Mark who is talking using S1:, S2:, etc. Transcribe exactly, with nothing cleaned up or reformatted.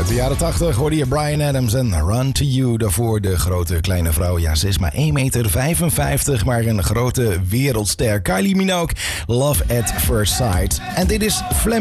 S1: Uit de jaren tachtig hoorde je Bryan Adams en Run to You. Daarvoor de grote kleine vrouw. Ja, ze is maar één meter vijfenvijftig, maar een grote wereldster. Kylie Minogue, Love at First Sight. En dit is Flam.